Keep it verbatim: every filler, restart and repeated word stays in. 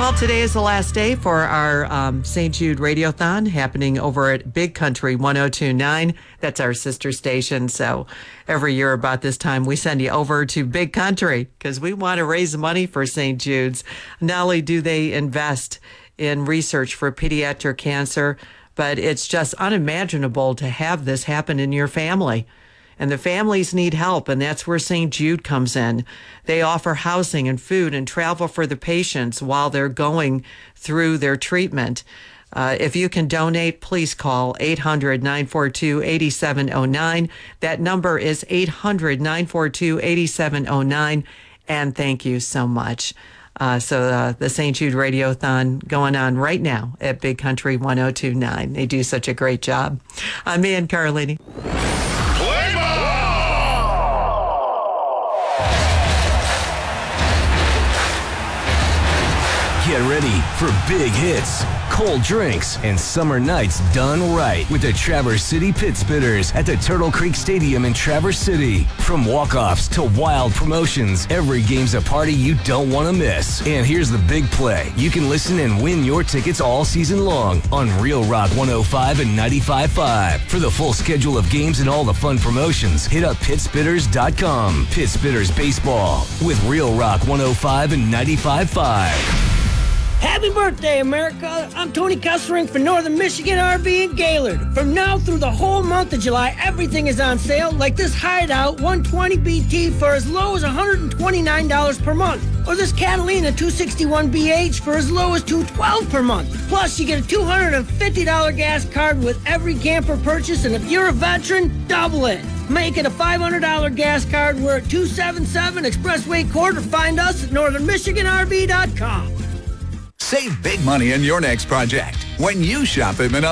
Well, today is the last day for our um, Saint Jude Radiothon happening over at Big Country one oh two point nine. That's our sister station. So every year about this time, we send you over to Big Country because we want to raise money for Saint Jude's. Not only do they invest in research for pediatric cancer, but it's just unimaginable to have this happen in your family. And the families need help, and that's where Saint Jude comes in. They offer housing and food and travel for the patients while they're going through their treatment. Uh, if you can donate, please call eight hundred, nine four two, eight seven zero nine. That number is eight hundred, nine four two, eight seven zero nine. And thank you so much. Uh, so uh, the Saint Jude Radiothon going on right now at Big Country one oh two point nine. They do such a great job. I'm Ann Carlini. Get ready for big hits, cold drinks, and summer nights done right with the Traverse City Pit Spitters at the Turtle Creek Stadium in Traverse City. From walk-offs to wild promotions, every game's a party you don't want to miss. And here's the big play. You can listen and win your tickets all season long on Real Rock one oh five and ninety-five point five. For the full schedule of games and all the fun promotions, hit up pit spitters dot com. Pit Spitters Baseball with Real Rock one oh five and ninety-five point five. Happy birthday, America! I'm Tony Kessering for Northern Michigan R V in Gaylord. From now through the whole month of July, everything is on sale, like this Hideout one twenty B T for as low as one hundred twenty-nine dollars per month. Or this Catalina two sixty-one B H for as low as two hundred twelve dollars per month. Plus, you get a two hundred fifty dollars gas card with every camper purchase, and if you're a veteran, double it. Make it a five hundred dollars gas card. We're at two seventy-seven Expressway Court, or find us at northern michigan r v dot com. Save big money on your next project when you shop at Menards.